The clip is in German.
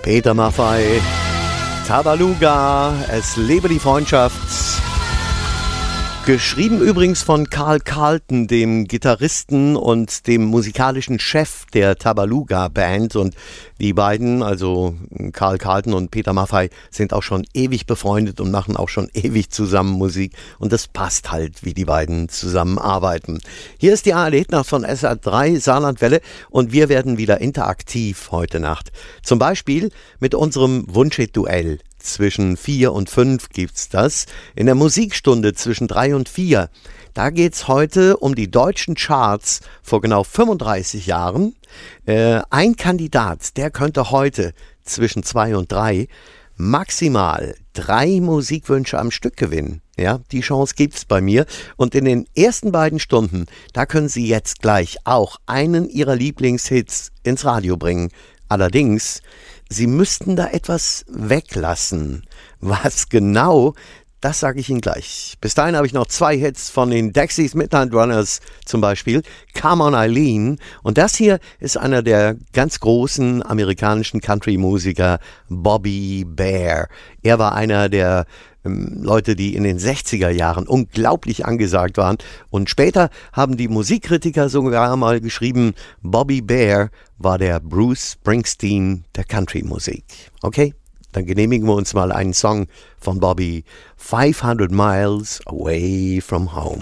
Peter Maffay, Tabaluga, es lebe die Freundschaft. Geschrieben übrigens von Carl Carlton, dem Gitarristen und dem musikalischen Chef der Tabaluga Band. Und die beiden, also Carl Carlton und Peter Maffay, sind auch schon ewig befreundet und machen auch schon ewig zusammen Musik. Und das passt halt, wie die beiden zusammenarbeiten. Hier ist die ARD-Nacht von SR3 Saarlandwelle und wir werden wieder interaktiv heute Nacht. Zum Beispiel mit unserem Wunschhit-Duell. Zwischen 4 und 5 gibt's das. In der Musikstunde zwischen 3 und 4. Da geht's heute um die deutschen Charts vor genau 35 Jahren. Ein Kandidat, der könnte heute zwischen 2 und 3 maximal 3 Musikwünsche am Stück gewinnen. Ja, die Chance gibt's bei mir. Und in den ersten beiden Stunden, da können Sie jetzt gleich auch einen Ihrer Lieblingshits ins Radio bringen. Allerdings, Sie müssten da etwas weglassen. Was genau, das sage ich Ihnen gleich. Bis dahin habe ich noch 2 Hits von den Dexys Midnight Runners, zum Beispiel Come on Eileen. Und das hier ist einer der ganz großen amerikanischen Country-Musiker, Bobby Bare. Er war einer der Leute, die in den 60er Jahren unglaublich angesagt waren. Und später haben die Musikkritiker sogar mal geschrieben, Bobby Bare war der Bruce Springsteen der Country-Musik. Okay, dann genehmigen wir uns mal einen Song von Bobby, 500 Miles Away from Home.